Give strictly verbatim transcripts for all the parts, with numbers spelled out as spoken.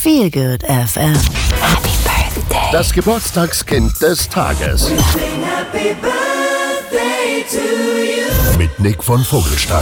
Feel Good F M. Happy Birthday. Das Geburtstagskind des Tages. Happy birthday to you. Mit Nick von Vogelstein.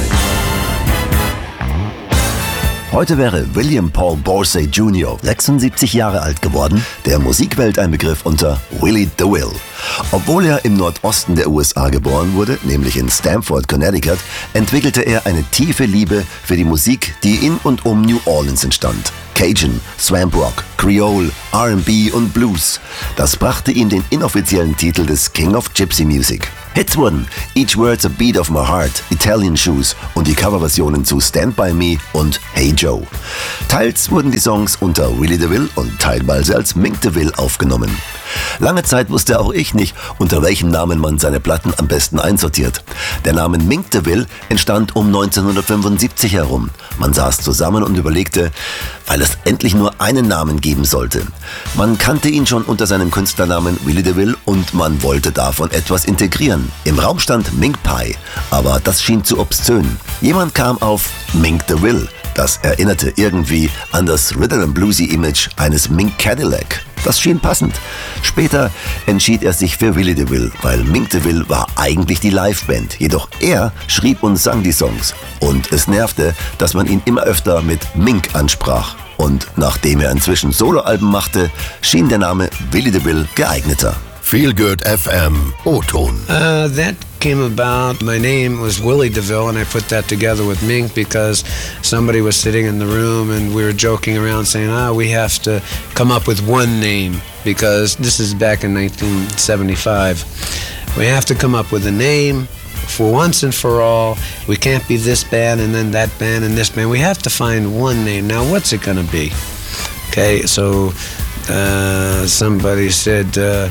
Heute wäre William Paul Borsey Junior sechsundsiebzig Jahre alt geworden, der Musikwelt ein Begriff unter Willie DeVille. Obwohl er im Nordosten der U S A geboren wurde, nämlich in Stamford, Connecticut, entwickelte er eine tiefe Liebe für die Musik, die in und um New Orleans entstand. Cajun, Swamp Rock, Creole, R and B und Blues. Das brachte ihm den inoffiziellen Titel des King of Gypsy Music. Hits wurden Each Word's a Beat of My Heart, Italian Shoes und die Coverversionen zu Stand By Me und Hey Joe. Teils wurden die Songs unter Willie DeVille und teilweise als Mink DeVille aufgenommen. Lange Zeit wusste auch ich nicht, unter welchem Namen man seine Platten am besten einsortiert. Der Name Mink DeVille entstand um neunzehnhundertfünfundsiebzig herum. Man saß zusammen und überlegte, weil es endlich nur einen Namen geben sollte. Man kannte ihn schon unter seinem Künstlernamen Willie DeVille und man wollte davon etwas integrieren. Im Raum stand Mink Pie, aber das schien zu obszön. Jemand kam auf Mink DeVille. Das erinnerte irgendwie an das Rhythm and Bluesy Image eines Mink Cadillac. Das schien passend. Später entschied er sich für Willie DeVille, weil Mink DeVille war eigentlich die Liveband. Jedoch er schrieb und sang die Songs. Und es nervte, dass man ihn immer öfter mit Mink ansprach. Und nachdem er inzwischen Soloalben machte, schien der Name Willie DeVille geeigneter. Feel Good F M O-Ton. Uh, that came about. My name was Willie DeVille, and I put that together with Mink because somebody was sitting in the room and we were joking around saying, ah, we have to come up with one name because this is back in nineteen seventy-five. We have to come up with a name for once and for all. We can't be this band and then that band and this band. We have to find one name. Now, what's it going to be? Okay, so uh, somebody said... Uh,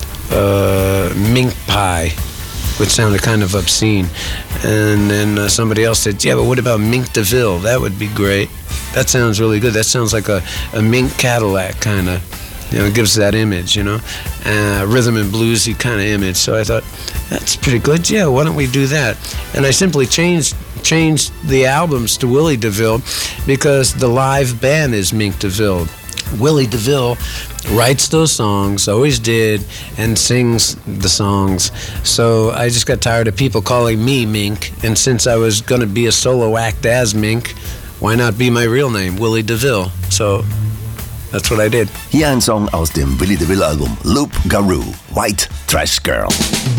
Uh, Mink Pie, which sounded kind of obscene. And then uh, somebody else said, yeah, but what about Mink DeVille? That would be great. That sounds really good. That sounds like a, a Mink Cadillac kind of, you know, it gives that image, you know, uh, rhythm and bluesy kind of image. So I thought, that's pretty good. Yeah, why don't we do that? And I simply changed changed the albums to Willie DeVille because the live band is Mink DeVille. Willie DeVille writes those songs, always did, and sings the songs. So I just got tired of people calling me Mink, and since I was going to be a solo act as Mink, why not be my real name, Willie DeVille? So that's what I did. Hier ein Song aus dem Willie DeVille Album Loup Garou, White Trash Girl.